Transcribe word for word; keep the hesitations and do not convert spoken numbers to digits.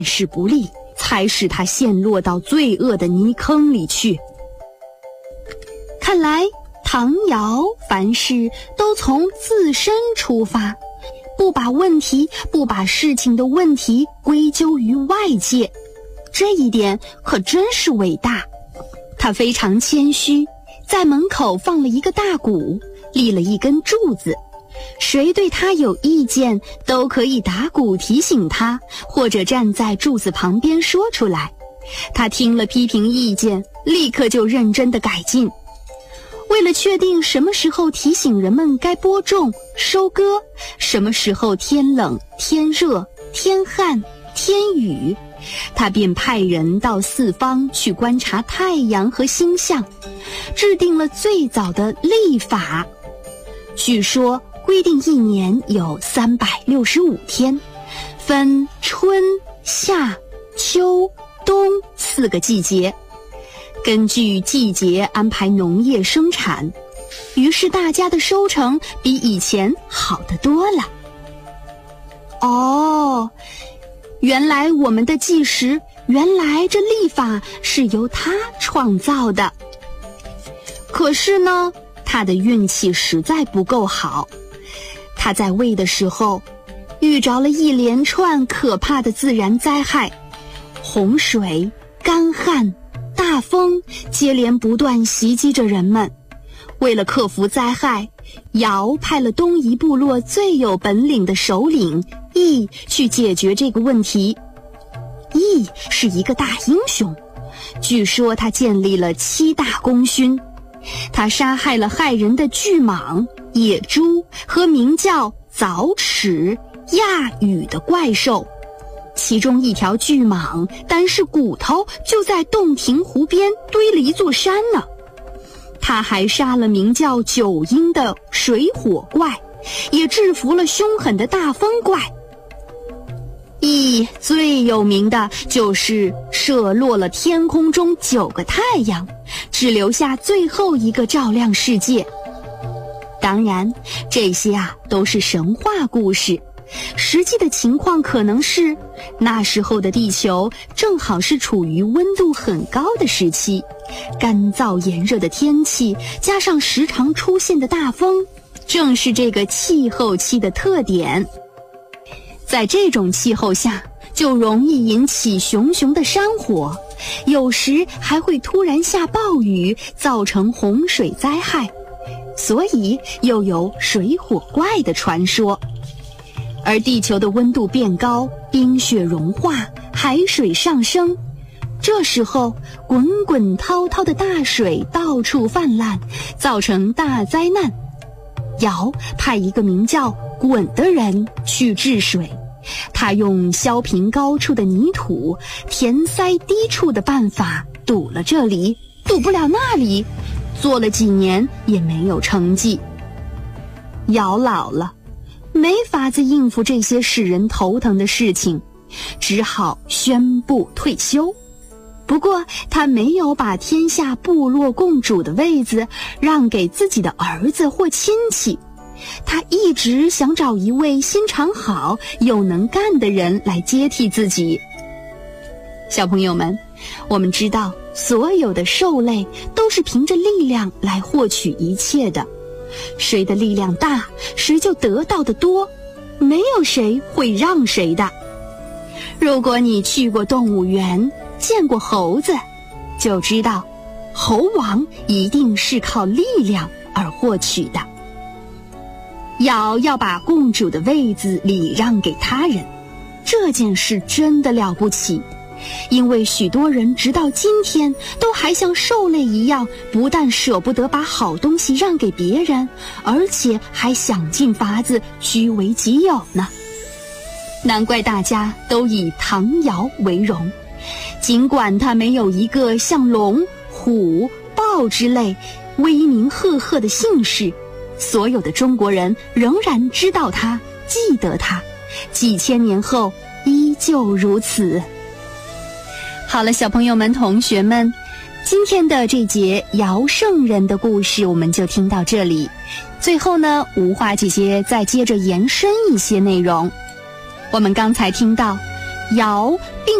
事不利，才使他陷落到罪恶的泥坑里去。看来唐尧凡事都从自身出发，不把问题不把事情的问题归咎于外界，这一点可真是伟大。他非常谦虚，在门口放了一个大鼓，立了一根柱子，谁对他有意见都可以打鼓提醒他，或者站在柱子旁边说出来。他听了批评意见，立刻就认真地改进。为了确定什么时候提醒人们该播种、收割，什么时候天冷、天热、天旱、天雨，他便派人到四方去观察太阳和星象，制定了最早的历法。据说规定一年有三百六十五天，分春、夏、秋、冬四个季节，根据季节安排农业生产，于是大家的收成比以前好得多了。哦，原来我们的计时，原来这历法是由他创造的。可是呢，他的运气实在不够好。他在位的时候，遇着了一连串可怕的自然灾害，洪水、干旱、大风接连不断袭击着人们。为了克服灾害，尧派了东夷部落最有本领的首领羿去解决这个问题。羿是一个大英雄，据说他建立了七大功勋。他杀害了害人的巨蟒、野猪和名叫早齿、亚羽的怪兽。其中一条巨蟒单是骨头就在洞庭湖边堆了一座山呢。他还杀了名叫九阴的水火怪，也制服了凶狠的大风怪。羿最有名的就是射落了天空中九个太阳，只留下最后一个照亮世界。当然，这些啊都是神话故事。实际的情况可能是，那时候的地球正好是处于温度很高的时期，干燥炎热的天气加上时常出现的大风，正是这个气候期的特点。在这种气候下，就容易引起熊熊的山火，有时还会突然下暴雨，造成洪水灾害，所以又有水火怪的传说。而地球的温度变高，冰雪融化，海水上升，这时候滚滚滔滔的大水到处泛滥，造成大灾难。尧派一个名叫鲧的人去治水，他用削平高处的泥土，填塞低处的办法堵了这里，堵不了那里，做了几年也没有成绩。尧老了，没法子应付这些使人头疼的事情，只好宣布退休。不过他没有把天下部落共主的位子让给自己的儿子或亲戚，他一直想找一位心肠好又能干的人来接替自己。小朋友们，我们知道所有的兽类都是凭着力量来获取一切的，谁的力量大，谁就得到的多，没有谁会让谁的。如果你去过动物园，见过猴子，就知道猴王一定是靠力量而获取的。尧要把共主的位子礼让给他人，这件事真的了不起，因为许多人直到今天都还像兽类一样，不但舍不得把好东西让给别人，而且还想尽法子据为己有呢。难怪大家都以唐尧为荣，尽管他没有一个像龙、虎、豹之类威名赫赫的姓氏，所有的中国人仍然知道他，记得他，几千年后依旧如此。好了，小朋友们、同学们，今天的这节尧圣人的故事我们就听到这里。最后呢，吴花姐姐再接着延伸一些内容。我们刚才听到， 尧并